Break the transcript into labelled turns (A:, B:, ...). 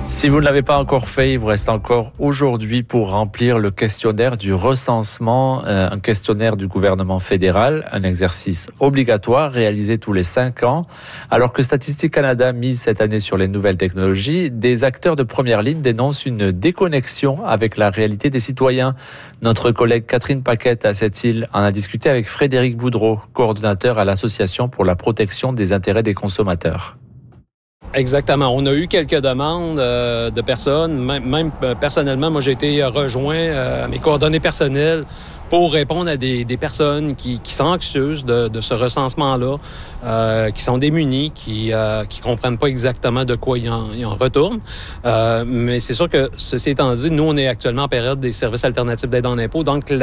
A: Si vous ne l'avez pas encore fait, il vous reste encore aujourd'hui pour remplir le questionnaire du recensement, un questionnaire du gouvernement fédéral, un exercice obligatoire réalisé tous les 5 ans. Alors que Statistique Canada mise cette année sur les nouvelles technologies, des acteurs de première ligne dénoncent une déconnexion avec la réalité des citoyens. Notre collègue Catherine Paquette à Sept-Îles en a discuté avec Frédéric Boudreau, coordonnateur à l'Association pour la protection des intérêts des consommateurs.
B: Exactement. On a eu quelques demandes de personnes. Même personnellement, moi, j'ai été rejoint à mes coordonnées personnelles pour répondre à des personnes qui sont anxieuses de ce recensement-là, qui sont démunies, qui comprennent pas exactement de quoi ils en retournent. Mais c'est sûr que, ceci étant dit, nous, on est actuellement en période des services alternatifs d'aide en impôt. Donc,